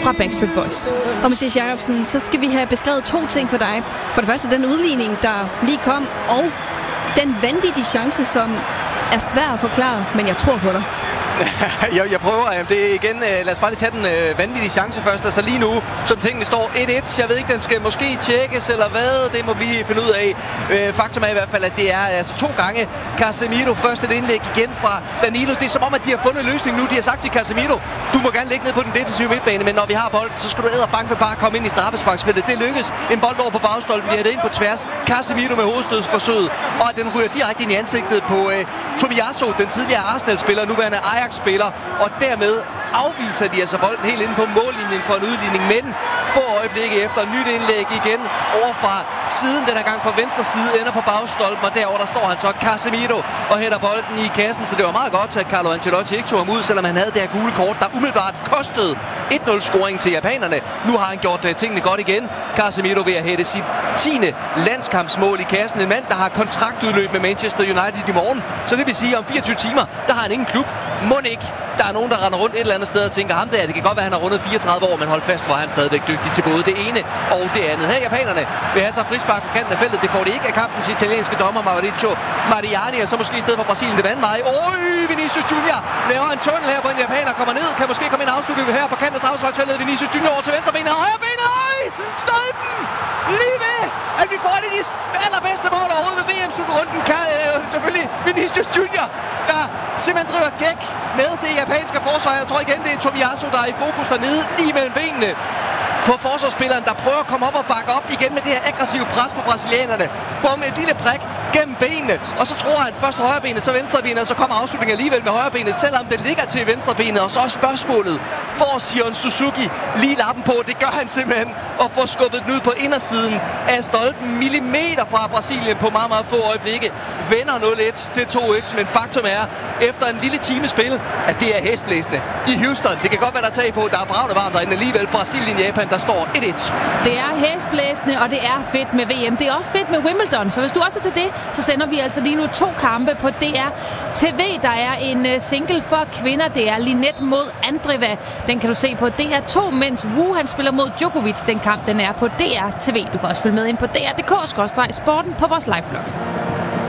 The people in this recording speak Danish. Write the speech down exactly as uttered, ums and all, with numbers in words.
fra Backstreet Boys. Og Mathias Jacobsen, så skal vi have beskrevet to ting for dig. For det første den udligning, der lige kom, og den vanvittige chance, som er svær at forklare, men jeg tror på dig. jeg, jeg prøver. Det er igen, lad os bare lige tage den øh, vanvittige chance først. Altså lige nu, som tingene står et et. Jeg ved ikke, den skal måske tjekkes eller hvad. Det må blive finde ud af. Øh, faktum er i hvert fald, at det er altså to gange Casemiro. Først et indlæg igen fra Danilo. Det er som om, at de har fundet en løsning nu. De har sagt til Casemiro, du må gerne ligge ned på den defensive midtbane, men når vi har bold, så skal du æde og banke bare komme ind i straffesparksfeltet. Det lykkes. En bold over på bagstolpen. De har det ind på tværs. Casemiro med hovedstødsforsøget. Og den ryger direkte ind i ansigtet på øh, Tomiyasu, den tidligere Arsenal-spiller, nuværende Ajax-spiller, og dermed afviser de altså bolden helt inde på mållinjen for en udligning, men få øjeblikke efter et nyt indlæg igen over fra siden, den her gang fra venstre side, ender på bagstolpen, og derover der står han så Casemiro og hætter bolden i kassen, så det var meget godt, at Carlo Ancelotti ikke tog ham ud, selvom han havde det her gule kort, der umiddelbart kostede et nul-scoring til japanerne. Nu har han gjort uh, tingene godt igen. Casemiro ved at hætte sit tiende landskampsmål i kassen. En mand, der har kontraktudløb med Manchester United i morgen, så det vil sige, at om fireogtyve timer, der har han ingen klub. Må ikke. Der er nogen, der render rundt et eller andet sted og tænker, ham der, det kan godt være, han har rundet fireogtredive år, men hold fast, hvor han stadigvæk dygtig til både det ene og det andet. Her japanerne vil have sig frispark på kanten af feltet. Det får de ikke af kampens italienske dommer Mauricio Mariani, og så måske i stedet for Brasilien den anden vej. Øj, Vinicius Junior laver en tunnel her, hvor en japaner kommer ned. Kan måske komme ind og afslutte her på kanten af straffesparksfeltet. Vinicius Junior over til venstre benet og højre benet. Øj, stolpen! Lige ved, at vi får det de allerbedste mål overhovedet ved V M-slutrunden. Kan øh, selvfølgelig Vinicius Junior, der simpelthen driver gæk med det japanske forsvar. Jeg tror igen, det er Tomiyasu, der er i fokus dernede, lige mellem benene på forsvarsspilleren, der prøver at komme op og bakke op igen med det her aggressive pres på brasilianerne. Bum, et lille prik gennem benene, og så tror han først højrebenet, så venstrebenet, og så kommer afslutningen alligevel med højrebenet, selvom det ligger til venstrebenet. Og så er spørgsmålet, får Sion Suzuki lige lappen på? Det gør han simpelthen, og får skubbet den ud på indersiden af stolpen, millimeter fra Brasilien på meget, meget få øjeblikke. Vender nul et til to et, men faktum er, efter en lille time spil, at det er hæsblæsende i Houston. Det kan godt være, der er tag på, der er bravende varmt derinde alligevel. Brasilien-Japan, der står et et. Det er hæsblæsende, og det er fedt med V M. Det er også fedt med Wimbledon, så hvis du også er til det, så sender vi altså lige nu to kampe på D R T V. Der er en single for kvinder. Det er Linette mod Andreeva. Den kan du se på D R to, mens Wu han spiller mod Djokovic. Den kamp den er på D R T V. Du kan også følge med ind på D R punktum d k skråstreg sporten på vores liveblog.